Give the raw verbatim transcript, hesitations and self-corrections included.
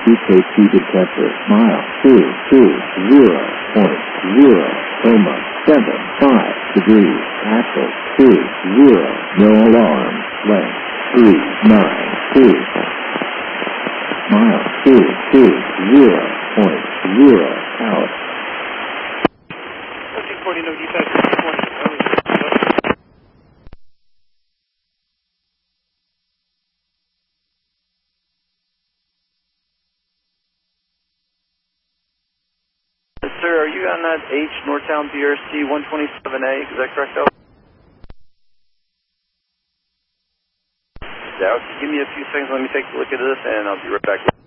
E K G detector, mile two two zero point zero, coma, seven five degrees, axle two zero, no alarm, length three nine two, mile two two zero point zero, out. fourteen forty, no defect, twenty. Sir, are you on that H Northtown B R C one twenty-seven A? Is that correct, though? Doubt. Give me a few seconds. Let me take a look at this, and I'll be right back.